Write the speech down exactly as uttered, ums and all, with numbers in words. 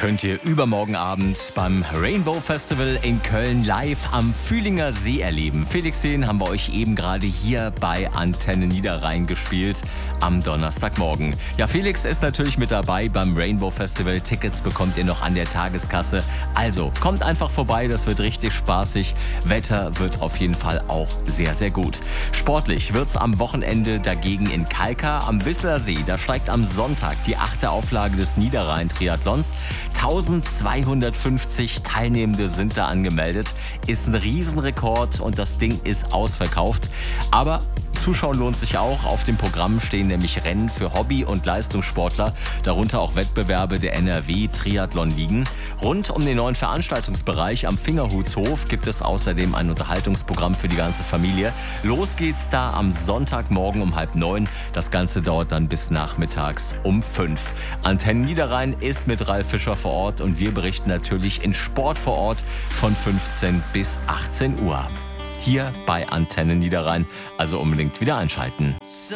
könnt ihr übermorgen Abend beim Rainbow Festival in Köln live am Fühlinger See erleben. Felix Sehn haben wir euch eben gerade hier bei Antenne Niederrhein gespielt am Donnerstagmorgen. Ja, Felix ist natürlich mit dabei beim Rainbow Festival. Tickets bekommt ihr noch an der Tageskasse. Also kommt einfach vorbei, das wird richtig spaßig. Wetter wird auf jeden Fall auch sehr, sehr gut. Sportlich wird's am Wochenende dagegen in Kalkar am Wisseler See. Da steigt am Sonntag die achte Auflage des Niederrhein-Triathlons. eintausendzweihundertfünfzig Teilnehmende sind da angemeldet. Ist ein Riesenrekord und das Ding ist ausverkauft. Aber Zuschauen lohnt sich auch. Auf dem Programm stehen nämlich Rennen für Hobby- und Leistungssportler, darunter auch Wettbewerbe der N R W-Triathlon-Ligen. Rund um den neuen Veranstaltungsbereich am Fingerhutshof gibt es außerdem ein Unterhaltungsprogramm für die ganze Familie. Los geht's da am Sonntagmorgen um halb neun. Das Ganze dauert dann bis nachmittags um fünf. Antenne Niederrhein ist mit Ralf Fischer vor Ort und wir berichten natürlich in Sport vor Ort von fünfzehn bis achtzehn Uhr. Hier bei Antenne Niederrhein, also unbedingt wieder einschalten.